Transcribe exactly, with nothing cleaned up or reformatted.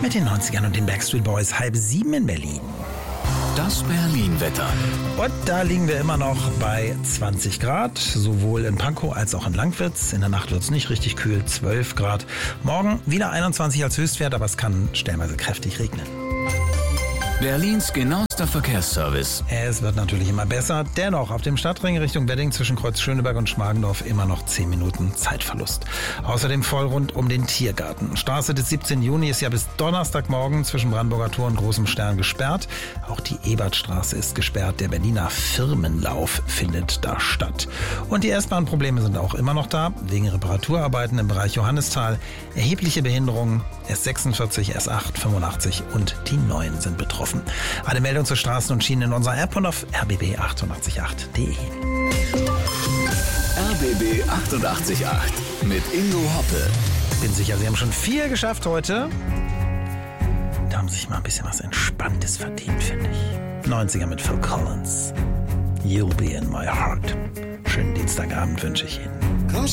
Mit den neunzigern und den Backstreet Boys, halb sieben in Berlin. Das Berlin-Wetter. Und da liegen wir immer noch bei zwanzig Grad, sowohl in Pankow als auch in Langwitz. In der Nacht wird es nicht richtig kühl, zwölf Grad. Morgen wieder einundzwanzig als Höchstwert, aber es kann stellenweise kräftig regnen. Berlins genauester Verkehrsservice. Es wird natürlich immer besser. Dennoch auf dem Stadtring Richtung Wedding zwischen Kreuz Schöneberg und Schmargendorf immer noch zehn Minuten Zeitverlust. Außerdem voll rund um den Tiergarten. Straße des siebzehnten Juni ist ja bis Donnerstagmorgen zwischen Brandenburger Tor und Großem Stern gesperrt. Auch die Ebertstraße ist gesperrt. Der Berliner Firmenlauf findet da statt. Und die S-Bahn-Probleme sind auch immer noch da. Wegen Reparaturarbeiten im Bereich Johannisthal. Erhebliche Behinderungen. S sechsundvierzig, S acht, fünfundachtzig und die neun sind betroffen. Alle Meldungen zu Straßen und Schienen in unserer App und auf r b b achtundachtzig punkt acht punkt d e. R B B achtundachtzig Komma acht mit Ingo Hoppe. Bin sicher, Sie haben schon viel geschafft heute. Da haben Sie sich mal ein bisschen was Entspanntes verdient, finde ich. neunziger mit Phil Collins. You'll be in my heart. Schönen Dienstagabend wünsche ich Ihnen.